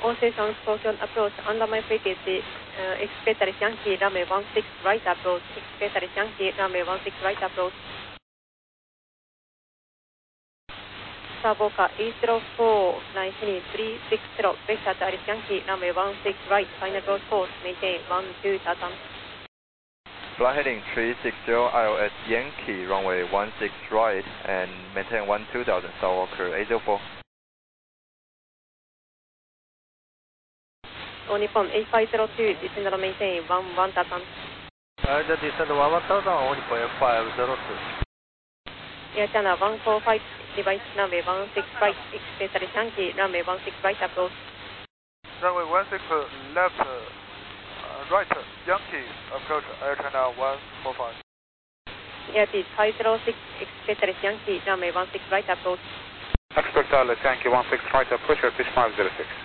Station Scorpion approach under my frequency, Expettaris Yankee, runway 16 right approach, Expettaris Yankee, runway 16 right approach. Saboka E04, 93360, Expettaris Yankee, runway 16 right, final approach course, maintain 12 Tatam. Flight heading 360 ILS Yankee, runway 16 right, and maintain 12,000, Skywalker 804. Nippon 8502, descend and maintain 11 Tatam. Roger, descend 11,000, Nippon 8502. Air Channel 145, device runway 16 right, Expettaris Yankee, runway 16 right approach. Runway 16 left, right, Yankee, approach Air Channel 145. Airbus 506, Expettaris Yankee, runway 16 right approach. Expettaris Yankee 16 right approach, Airbus 506.